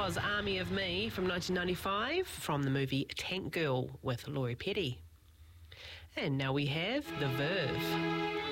was Army of Me from 1995 from the movie Tank Girl with Laurie Petty. And now we have The Verve.